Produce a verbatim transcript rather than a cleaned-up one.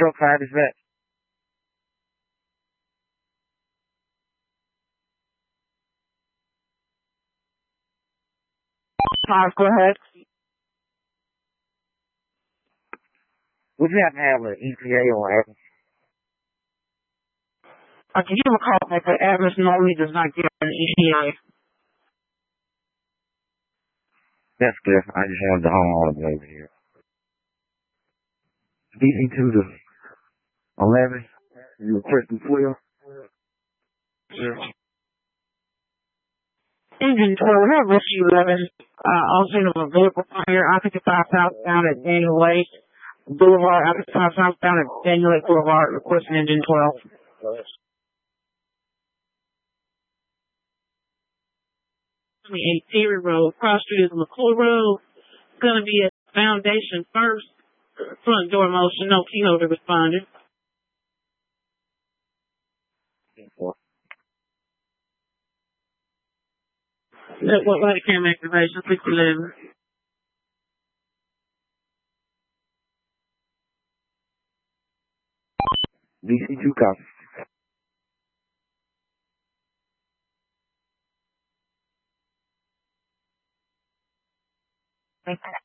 Truck fire dispatch. Five, go ahead. Would you have to have an E P A on Athens? I can give a call back, but Athens normally does not give an E P A. That's good. I just have the homeowner over here. D C two to eleven. You requesting twelve? Yeah. Engine twelve, have rescue eleven. Uh, also of a vehicle fire, I think it's five southbound at Daniel Lake Boulevard. I think it's five southbound at Daniel Lake Boulevard, requesting engine twelve. twenty-eight Theory Road, cross street is McCoy Road. Gonna be at Foundation first. Front door motion, no key holder responded. What light cam activation, six eleven. D C two copy. Thank you.